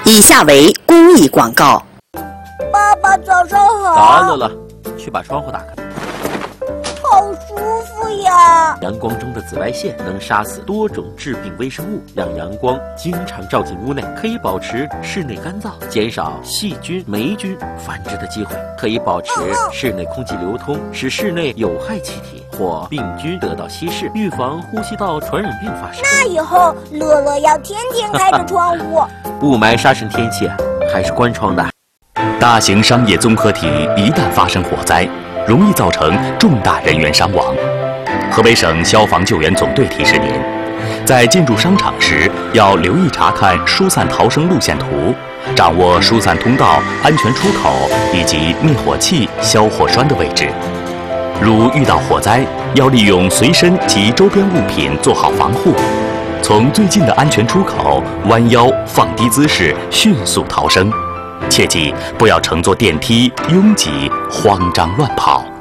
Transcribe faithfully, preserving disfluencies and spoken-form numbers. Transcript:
以下为公益广告。 爸爸早上好。 好，乐乐，去把窗户打开。 好舒服呀！ 阳光中的紫外线能杀死多种致病微生物，让阳光经常照进屋内，可以保持室内干燥，减少细菌、霉菌繁殖的机会，可以保持室内空气流通，使室内有害气体或病菌得到稀释，预防呼吸道传染病发生。 那以后乐乐要天天开着窗户。 雾霾杀尘天气还是关窗的。 大型商业综合体一旦发生火灾，容易造成重大人员伤亡。河北省消防救援总队提示您，在进入商场时要留意查看疏散逃生路线图，掌握疏散通道、安全出口以及灭火器、消火栓的位置。如遇到火灾，要利用随身及周边物品做好防护，从最近的安全出口弯腰放低姿势迅速逃生。切记不要乘坐电梯拥挤、慌张乱跑。